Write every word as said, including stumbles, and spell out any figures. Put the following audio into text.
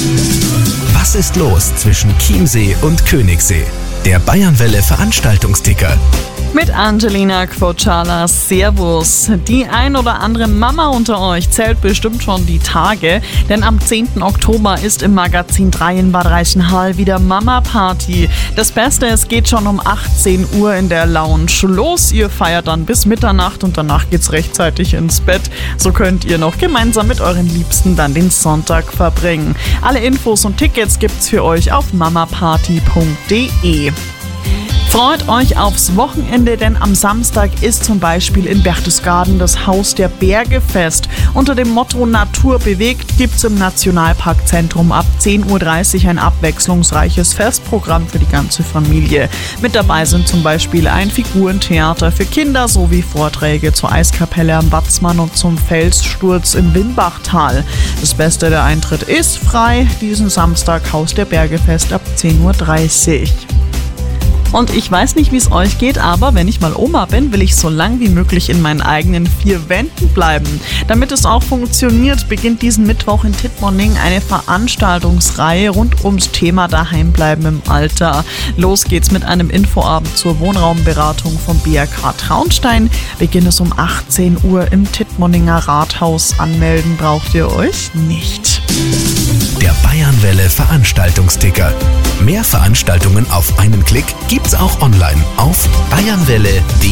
Was ist los zwischen Chiemsee und Königssee? Der Bayernwelle Veranstaltungsticker. Mit Angelina Kvotschala, Servus. Die ein oder andere Mama unter euch zählt bestimmt schon die Tage, denn am zehnten Oktober ist im Magazin drei in Bad Reichenhall wieder Mama-Party. Das Beste, es geht schon um achtzehn Uhr in der Lounge los. Ihr feiert dann bis Mitternacht und danach geht's rechtzeitig ins Bett. So könnt ihr noch gemeinsam mit euren Liebsten dann den Sonntag verbringen. Alle Infos und Tickets gibt's für euch auf mamaparty punkt de. Freut euch aufs Wochenende, denn am Samstag ist zum Beispiel in Berchtesgaden das Haus der Berge Fest. Unter dem Motto Natur bewegt gibt es im Nationalparkzentrum ab zehn Uhr dreißig ein abwechslungsreiches Festprogramm für die ganze Familie. Mit dabei sind zum Beispiel ein Figurentheater für Kinder sowie Vorträge zur Eiskapelle am Watzmann und zum Felssturz im Wimbachtal. Das Beste, der Eintritt ist frei. Diesen Samstag Haus der Berge Fest ab zehn Uhr dreißig. Und ich weiß nicht, wie es euch geht, aber wenn ich mal Oma bin, will ich so lang wie möglich in meinen eigenen vier Wänden bleiben. Damit es auch funktioniert, beginnt diesen Mittwoch in Tittmoning eine Veranstaltungsreihe rund ums Thema Daheimbleiben im Alter. Los geht's mit einem Infoabend zur Wohnraumberatung vom B R K Traunstein. Beginn ist um achtzehn Uhr im Tittmoninger Rathaus. Anmelden braucht ihr euch nicht. Der Bayernwelle Veranstaltungsticker. Mehr Veranstaltungen auf einen Klick gibt's auch online auf bayernwelle punkt de.